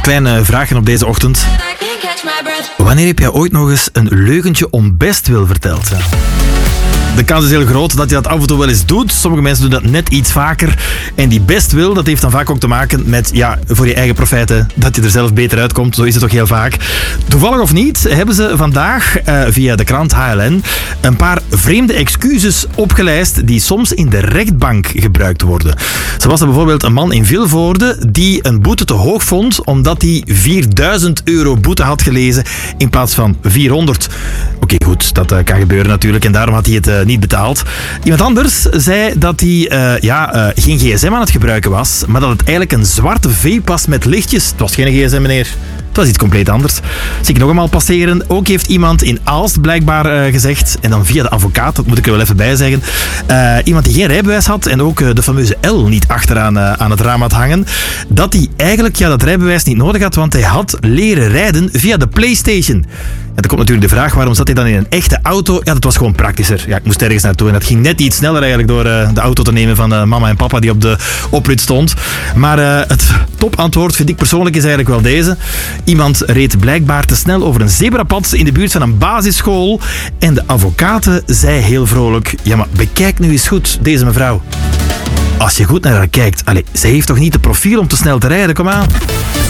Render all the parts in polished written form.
klein vraagje op deze ochtend. Wanneer heb jij ooit nog eens een leugentje om bestwil verteld? Ja. De kans is heel groot dat je dat af en toe wel eens doet. Sommige mensen doen dat net iets vaker. En die bestwil, dat heeft dan vaak ook te maken met, ja, voor je eigen profijten, dat je er zelf beter uitkomt. Zo is het toch heel vaak. Toevallig of niet, hebben ze vandaag via de krant HLN een paar vreemde excuses opgelijst die soms in de rechtbank gebruikt worden. Zo was er bijvoorbeeld een man in Vilvoorde die een boete te hoog vond omdat hij €4.000 boete had gelezen in plaats van 400. Oké, goed, dat kan gebeuren natuurlijk en daarom had hij het niet betaald. Iemand anders zei dat hij geen gsm aan het gebruiken was, maar dat het eigenlijk een zwarte vape was met lichtjes. Het was geen gsm, meneer. Het was iets compleet anders. Zie ik nog eenmaal passeren. Ook heeft iemand in Aalst blijkbaar gezegd, en dan via de advocaat, dat moet ik er wel even bij zeggen, iemand die geen rijbewijs had en ook de fameuze L niet achteraan aan het raam had hangen, dat hij eigenlijk dat rijbewijs niet nodig had, want hij had leren rijden via de PlayStation. En dan komt natuurlijk de vraag, waarom zat hij dan in een echte auto? Ja, dat was gewoon praktischer. Ja, ik moest ergens naartoe en dat ging net iets sneller eigenlijk door de auto te nemen van mama en papa die op de oprit stond. Maar het topantwoord vind ik persoonlijk is eigenlijk wel deze. Iemand reed blijkbaar te snel over een zebrapad in de buurt van een basisschool en de advocaat zei heel vrolijk, ja maar bekijk nu eens goed deze mevrouw. Als je goed naar haar kijkt, zij heeft toch niet het profiel om te snel te rijden, kom aan.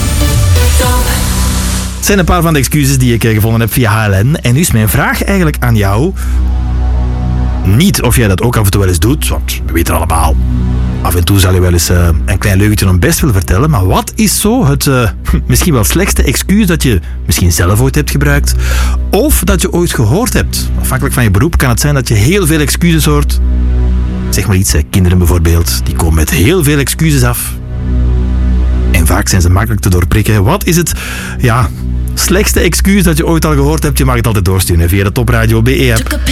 Het zijn een paar van de excuses die ik gevonden heb via HLN. En nu is mijn vraag eigenlijk aan jou. Niet of jij dat ook af en toe wel eens doet, want we weten allemaal. Af en toe zal je wel eens een klein leugentje om best willen vertellen. Maar wat is zo het misschien wel slechtste excuus dat je misschien zelf ooit hebt gebruikt? Of dat je ooit gehoord hebt? Afhankelijk van je beroep kan het zijn dat je heel veel excuses hoort. Zeg maar iets, kinderen bijvoorbeeld. Die komen met heel veel excuses af. En vaak zijn ze makkelijk te doorprikken. Wat is het slechtste excuus dat je ooit al gehoord hebt? Je mag het altijd doorsturen via de Top Radio BE app.